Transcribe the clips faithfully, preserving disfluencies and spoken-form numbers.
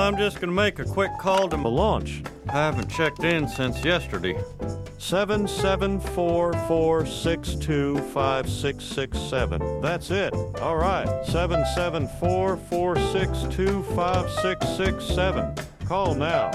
I'm just going to make a quick call to The launch. I haven't checked in since yesterday. seven seven four four six two five six six seven. That's it. All right. seven seven four four six two five six six seven. Call now.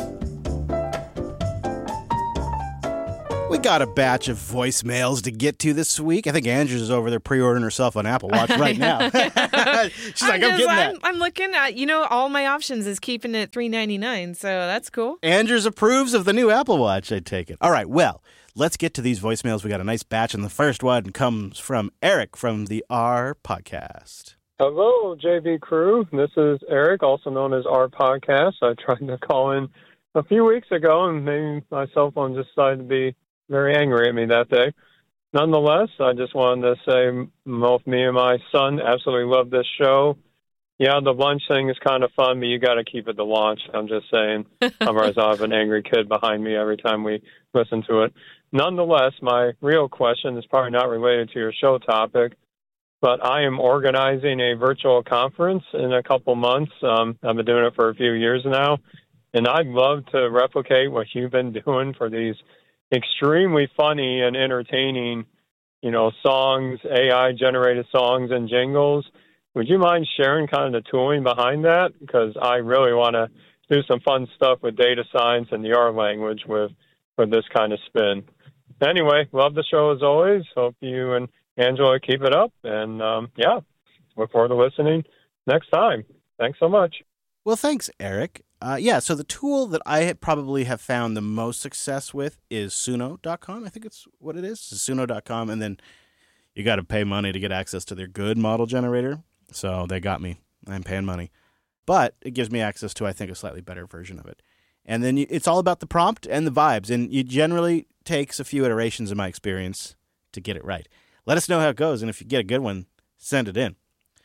We got a batch of voicemails to get to this week. I think Andrews is over there pre-ordering herself an Apple Watch right now. She's I'm like, just, I'm getting that. I'm, I'm looking at, you know, all my options is keeping it three ninety-nine, so that's cool. Andrews approves of the new Apple Watch, I take it. All right, well, let's get to these voicemails. We got a nice batch, and the first one comes from Eric from the R Podcast. Hello, J V crew. This is Eric, also known as R Podcast. I tried to call in a few weeks ago, and maybe my cell phone just decided to be very angry at me that day. Nonetheless, I just wanted to say both me and my son absolutely love this show. Yeah, the lunch thing is kind of fun, but you got to keep it to launch. I'm just saying. Otherwise, I'll have an angry kid behind me every time we listen to it. Nonetheless, my real question is probably not related to your show topic, but I am organizing a virtual conference in a couple months. Um, I've been doing it for a few years now, and I'd love to replicate what you've been doing for these extremely funny and entertaining, you know, songs, A I-generated songs and jingles. Would you mind sharing kind of the tooling behind that? Because I really want to do some fun stuff with data science and the R language with, with this kind of spin. Anyway, love the show as always. Hope you and Angela keep it up. And, um, yeah, look forward to listening next time. Thanks so much. Well, thanks, Eric. Uh, yeah, so the tool that I probably have found the most success with is Suno dot com. I think it's what it is, Suno dot com. And then you got to pay money to get access to their good model generator. So they got me. I'm paying money. But it gives me access to, I think, a slightly better version of it. And then you, it's all about the prompt and the vibes. And it generally takes a few iterations, in my experience, to get it right. Let us know how it goes. And if you get a good one, send it in.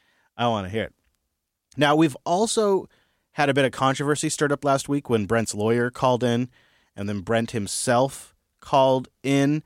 I want to hear it. Now, we've also had a bit of controversy stirred up last week when Brent's lawyer called in, and then Brent himself called in,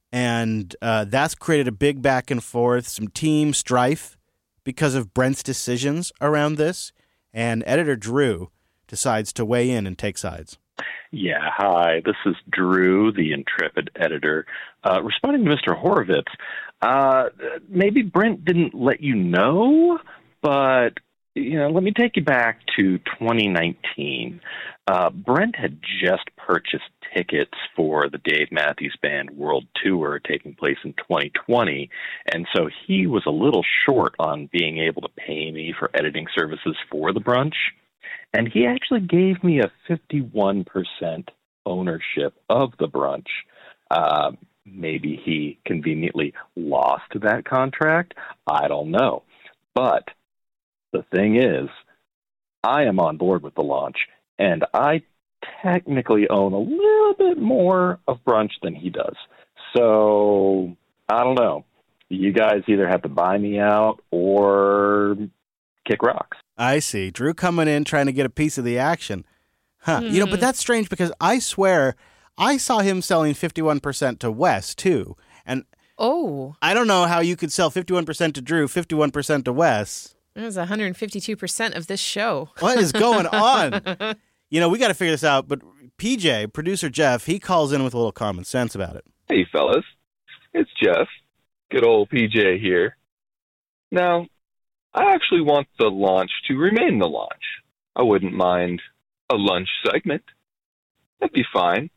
and uh, that's created a big back and forth, some team strife because of Brent's decisions around this, and editor Drew decides to weigh in and take sides. Yeah, hi, this is Drew, the intrepid editor. Uh, responding to Mister Horowitz, uh, maybe Brent didn't let you know, but you know, let me take you back to twenty nineteen. Uh, Brent had just purchased tickets for the Dave Matthews Band World Tour taking place in twenty twenty, and so he was a little short on being able to pay me for editing services for the brunch, and he actually gave me a fifty-one percent ownership of the brunch. Uh, maybe he conveniently lost that contract. I don't know. But the thing is, I am on board with the launch, and I technically own a little bit more of brunch than he does. So, I don't know. You guys either have to buy me out or kick rocks. I see. Drew coming in trying to get a piece of the action. Huh. Mm-hmm. You know, but that's strange because I swear I saw him selling fifty-one percent to Wes, too. And oh, I don't know how you could sell fifty-one percent to Drew, fifty-one percent to Wes. It was one hundred fifty-two percent of this show. What is going on? You know, we got to figure this out. But P J, producer Jeff, he calls in with a little common sense about it. Hey, fellas. It's Jeff. Good old P J here. Now, I actually want the launch to remain the launch. I wouldn't mind a lunch segment. That'd be fine.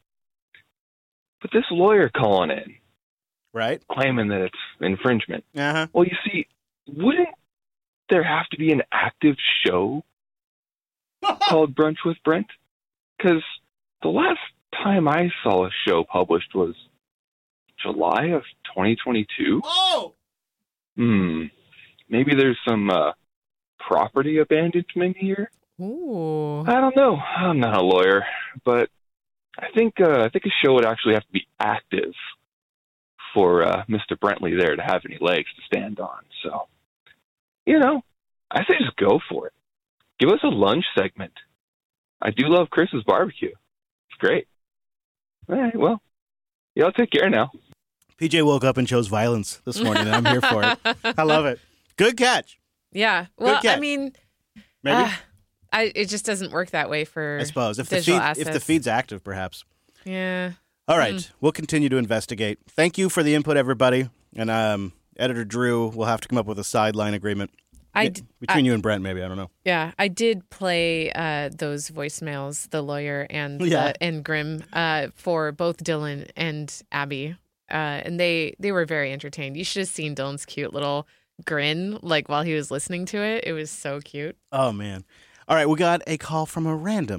But this lawyer calling in, right, claiming that it's infringement. Uh-huh. Well, you see, wouldn't there have to be an active show called Brunch with Brent? Because the last time I saw a show published was July of twenty twenty-two. Oh! Hmm. Maybe there's some uh, property abandonment here. Ooh. I don't know. I'm not a lawyer, but I think uh, I think a show would actually have to be active for uh, Mister Brentley there to have any legs to stand on. So, you know, I say just go for it. Give us a lunch segment. I do love Chris's barbecue. It's great. All right, well, y'all take care now. P J woke up and chose violence this morning, and I'm here for it. I love it. Good catch. Yeah. Well, Good catch. I mean, Maybe. Uh, I it just doesn't work that way for I suppose if the digital feed assets. if the feed's active, perhaps. Yeah. All right, Mm. we'll continue to investigate. Thank you for the input, everybody. And um, Editor Drew will have to come up with a sideline agreement I Yeah, d- between I- you and Brent. Maybe I don't know. Yeah, I did play uh, those voicemails, the lawyer and Yeah. uh, and Grimm, uh, for both Dylan and Abby, uh, and they they were very entertained. You should have seen Dylan's cute little grin, like while he was listening to it. It was so cute. Oh man! All right, we got a call from a random